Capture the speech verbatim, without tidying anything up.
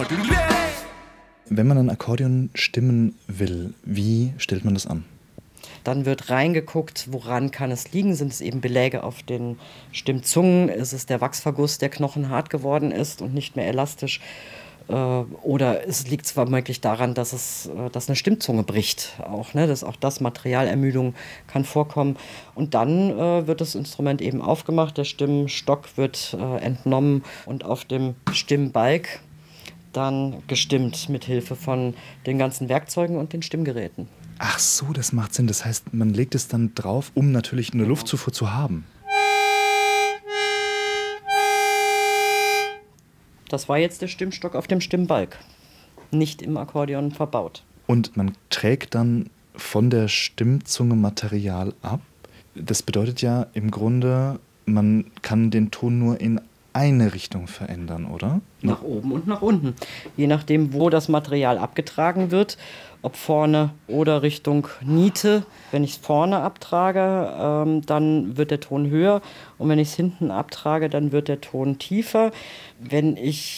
Wenn man ein Akkordeon stimmen will, wie stellt man das an? Dann wird reingeguckt, woran kann es liegen? Sind es eben Beläge auf den Stimmzungen? Ist es der Wachsverguss, der knochenhart geworden ist und nicht mehr elastisch? Äh, oder es liegt zwar womöglich daran, dass, es, äh, dass eine Stimmzunge bricht. Auch, ne? Dass auch das Materialermüdung kann vorkommen. Und dann äh, wird das Instrument eben aufgemacht, der Stimmstock wird äh, entnommen und auf dem Stimmbalg dann gestimmt mit Hilfe von den ganzen Werkzeugen und den Stimmgeräten. Ach so, das macht Sinn. Das heißt, man legt es dann drauf, um natürlich eine Luftzufuhr zu haben. Das war jetzt der Stimmstock auf dem Stimmbalg, nicht im Akkordeon verbaut. Und man trägt dann von der Stimmzunge Material ab. Das bedeutet ja im Grunde, man kann den Ton nur in eine Richtung verändern, oder? Nach oben und nach unten. Je nachdem, wo das Material abgetragen wird, ob vorne oder Richtung Niete. Wenn ich es vorne abtrage, ähm, dann wird der Ton höher. Und wenn ich es hinten abtrage, dann wird der Ton tiefer. Wenn ich